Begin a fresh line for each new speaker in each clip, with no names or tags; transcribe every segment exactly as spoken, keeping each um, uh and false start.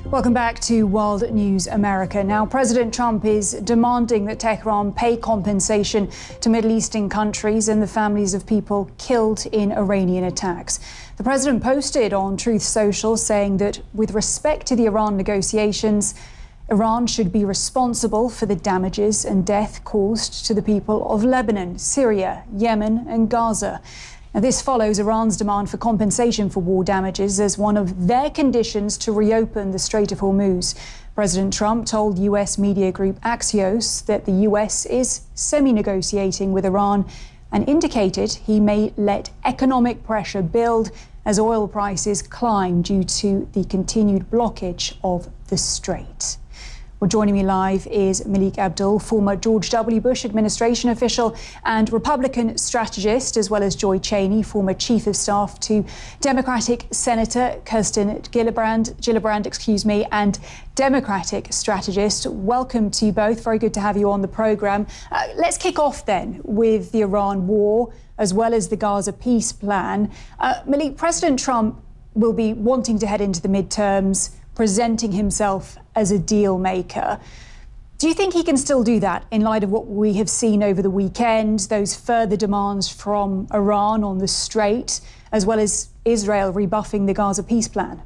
Welcome back to World News America. Now, President Trump is demanding that Tehran pay compensation to Middle Eastern countries and the families of people killed in Iranian attacks. The president posted on Truth Social saying that with respect to the Iran negotiations, Iran should be responsible for the damages and death caused to the people of Lebanon, Syria, Yemen and Gaza. Now, this follows Iran's demand for compensation for war damages as one of their conditions to reopen the Strait of Hormuz. President Trump told U S media group Axios that the U S is semi-negotiating with Iran and indicated he may let economic pressure build as oil prices climb due to the continued blockage of the strait. Well, joining me live is Malik Abdul, former George W. Bush administration official and Republican strategist, as well as Joy Cheney, former chief of staff to Democratic Senator Kirsten Gillibrand, Gillibrand, excuse me, and Democratic strategist. Welcome to you both. Very good to have you on the program. Uh, let's kick off then with the Iran war, as well as the Gaza peace plan. Uh, Malik, President Trump will be wanting to head into the midterms, presenting himself as a deal maker. Do you think he can still do that in light of what we have seen over the weekend, those further demands from Iran on the Strait, as well as Israel rebuffing the Gaza peace plan?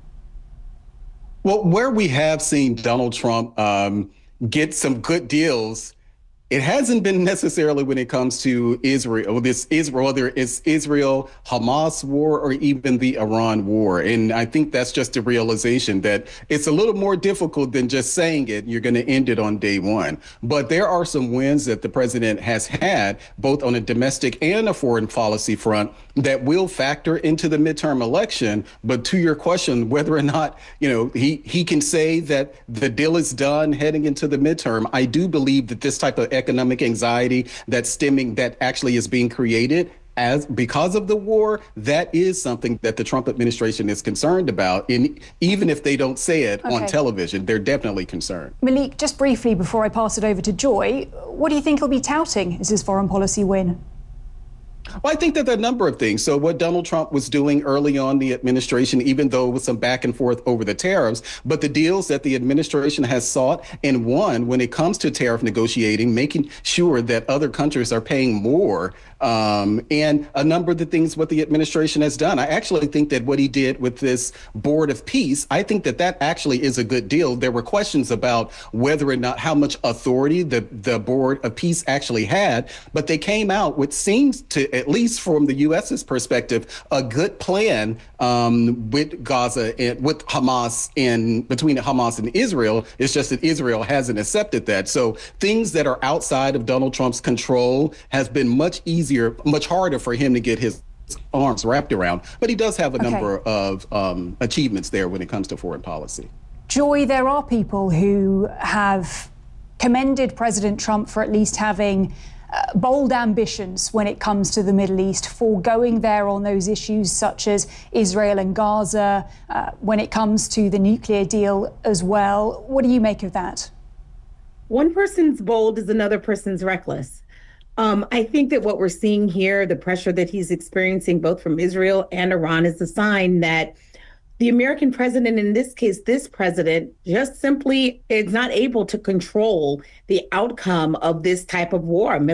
Well, where we have seen Donald Trump um, get some good deals, it hasn't been necessarily when it comes to Israel, this Israel, whether it's Israel, Hamas war, or even the Iran war. And I think that's just a realization that it's a little more difficult than just saying it. You're going to end it on day one. But there are some wins that the president has had, both on a domestic and a foreign policy front, that will factor into the midterm election. But to your question, whether or not, you know, he, he can say that the deal is done heading into the midterm, I do believe that this type of economic anxiety that's stemming, that actually is being created as because of the war, that is something that the Trump administration is concerned about. And even if they don't say it okay. on television, they're definitely concerned.
Malik, just briefly before I pass it over to Joy, what do you think he'll be touting as his foreign policy win?
Well, I think that there are a number of things. So what Donald Trump was doing early on the administration, even though with some back and forth over the tariffs, but the deals that the administration has sought and won when it comes to tariff negotiating, making sure that other countries are paying more, um, and a number of the things what the administration has done. I actually think that what he did with this Board of Peace, I think that that actually is a good deal. There were questions about whether or not how much authority the, the Board of Peace actually had, but they came out with seems to, at least from the U S's perspective, a good plan um, with Gaza and with Hamas and between Hamas and Israel. It's just that Israel hasn't accepted that. So things that are outside of Donald Trump's control has been much easier, much harder for him to get his arms wrapped around. But he does have a okay. number of um, achievements there when it comes to foreign policy.
Joy, there are people who have commended President Trump for at least having Uh, bold ambitions when it comes to the Middle East, foregoing there on those issues such as Israel and Gaza, uh, when it comes to the nuclear deal as well. What do you make of that?
One person's bold is another person's reckless. Um, I think that what we're seeing here, the pressure that he's experiencing both from Israel and Iran, is a sign that the American president, in this case, this president, just simply is not able to control the outcome of this type of war.